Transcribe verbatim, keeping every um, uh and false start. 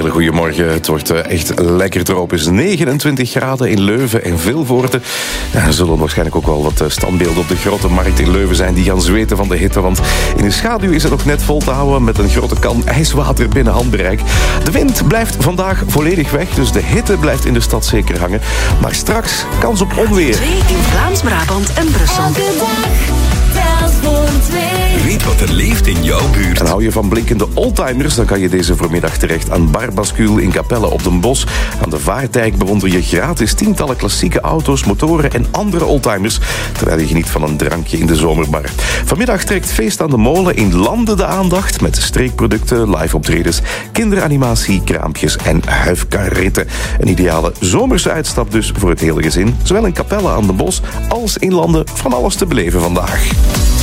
hele goede morgen. Het wordt echt lekker tropisch. negenentwintig graden in Leuven en Vilvoorde. Ja, er zullen waarschijnlijk ook wel wat standbeelden op de grote markt in Leuven zijn die gaan zweten van de hitte. Want in de schaduw is het nog net vol te houden met een grote kan ijswater binnen handbereik. De wind blijft vandaag volledig weg, dus de hitte blijft in de stad zeker hangen. Maar straks kans op onweer. twee in Vlaams-Brabant en Brussel. Weet wat er leeft in jouw buurt. En hou je van blinkende oldtimers, dan kan je deze voormiddag terecht aan Bar Bascule in Capelle op den Bosch. Aan de Vaartdijk bewonder je gratis tientallen klassieke auto's, motoren en andere oldtimers, terwijl je geniet van een drankje in de zomerbar. Vanmiddag trekt Feest aan de Molen in Landen de aandacht met streekproducten, live optredens, kinderanimatie, kraampjes en huifkarritten. Een ideale zomerse uitstap dus voor het hele gezin. Zowel in Capelle aan den Bosch als in Landen, van alles te beleven vandaag.